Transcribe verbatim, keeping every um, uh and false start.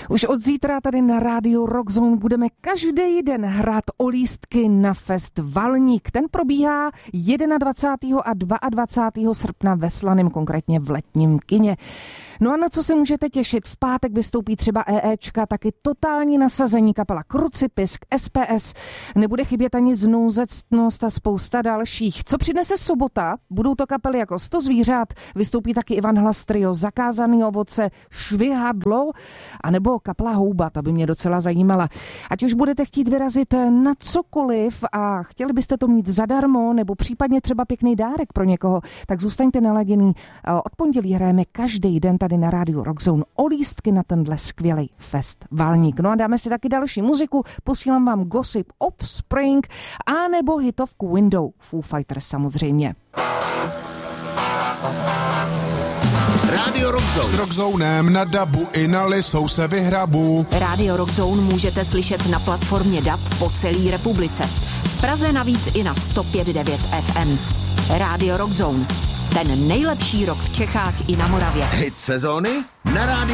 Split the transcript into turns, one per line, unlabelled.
Už od zítra tady na rádiu Rockzone budeme každý den hrát o lístky na fest Valník. Ten probíhá dvacátého prvního a dvacátého druhého srpna ve Slaném, konkrétně v Letním kině. No a na co se můžete těšit? V pátek vystoupí třeba EEčka, taky totální nasazení, kapela Krucipisk, S P S, nebude chybět ani Znouzectnost a spousta dalších. Co přinese sobota? Budou to kapely jako Sto zvířat, vystoupí taky Ivan Hlas Trio, Zakázaný ovoce, Švihadlo, anebo kapela Houba, ta by mě docela zajímala. Ať už budete chtít vyrazit na cokoliv a chtěli byste to mít zadarmo, nebo případně třeba pěkný dárek pro někoho, tak zůstaňte naladěný. Od pondělí hrajeme každý den tady na rádiu Rockzone o lístky na tenhle skvělý fest Valník. No a dáme si taky další muziku, posílám vám Gossip Offspring a nebo hitovku Window, Foo Fighters samozřejmě.
Rádio Rockzone. S Rockzonem na dabu i na Lisou se vyhrabu.
Rádio Rockzone můžete slyšet na platformě D A B po celé republice. V Praze navíc i na sto pět devět F M. Rádio Rockzone. Ten nejlepší rock v Čechách i na Moravě.
Hit sezóny na rádiu